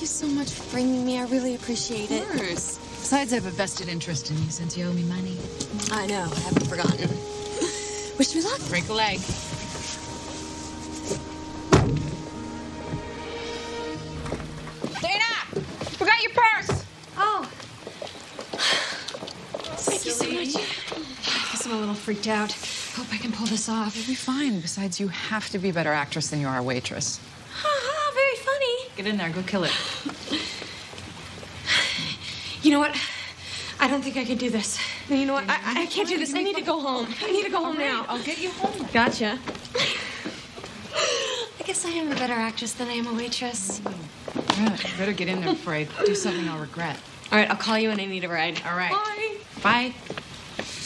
you so much for bringing me. I really appreciate it. Of course. Besides, I have a vested interest in you since you owe me money. I know. I haven't forgotten. Wish me luck. Break a leg. Dana! You forgot your purse! Oh. Thank you so much. I guess I'm a little freaked out. Hope I can pull this off. You'll be fine. Besides, you have to be a better actress than you are a waitress. Very funny. Get in there. Go kill it. You know what? I don't think I can do this. You know what? I can't do this. I need to go home. I need to go home now. I'll get you home. Gotcha. I guess I am a better actress than I am a waitress. Yeah, you better get in there before I do something I'll regret. All right, I'll call you when I need a ride. All right. Bye. Bye.